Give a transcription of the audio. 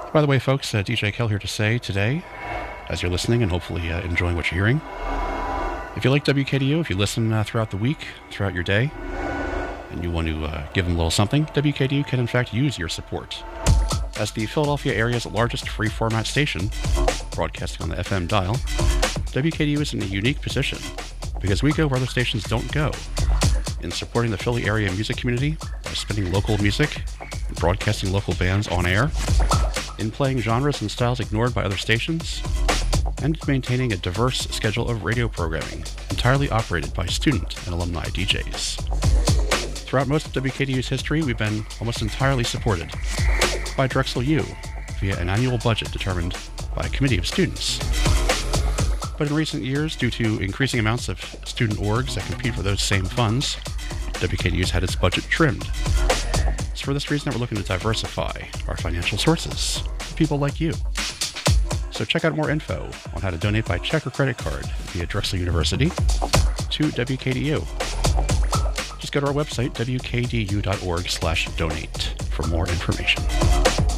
By the way, folks, DJ Kell here to say today, as you're listening and hopefully enjoying what you're hearing, if you like WKDU, if you listen throughout the week, throughout your day, and you want to give them a little something, WKDU can in fact use your support. As the Philadelphia area's largest free format station, broadcasting on the FM dial, WKDU is in a unique position because we go where other stations don't go in supporting the Philly area music community by spinning local music and broadcasting local bands on air, in playing genres and styles ignored by other stations, and maintaining a diverse schedule of radio programming entirely operated by student and alumni DJs. Throughout most of WKDU's history, we've been almost entirely supported by Drexel U via an annual budget determined by a committee of students. But in recent years, due to increasing amounts of student orgs that compete for those same funds, WKDU's had its budget trimmed. It's for this reason that we're looking to diversify our financial sources for people like you. So check out more info on how to donate by check or credit card via Drexel University to WKDU. Just go to our website, wkdu.org/donate for more information.